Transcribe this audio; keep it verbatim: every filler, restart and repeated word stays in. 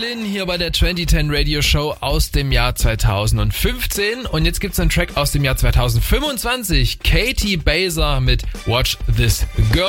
Lynn hier bei der zwanzig zehn Radio Show aus dem Jahr zweitausendfünfzehn. Und jetzt gibt's einen Track aus dem Jahr zweitausendfünfundzwanzig. Katie Baser mit Watch This Go.